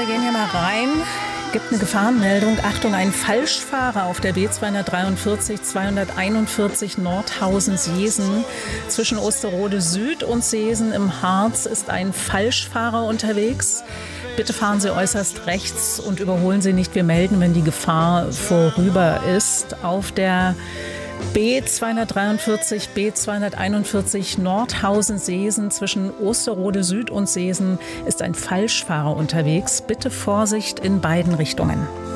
wir gehen hier mal rein. Gibt eine Gefahrenmeldung. Achtung, ein Falschfahrer auf der B243 241 Nordhausen-Seesen. Zwischen Osterode Süd und Seesen im Harz ist ein Falschfahrer unterwegs. Bitte fahren Sie äußerst rechts und überholen Sie nicht. Wir melden, wenn die Gefahr vorüber ist. Auf der B243, B241 Nordhausen-Seesen zwischen Osterode Süd und Seesen ist ein Falschfahrer unterwegs. Bitte Vorsicht in beiden Richtungen.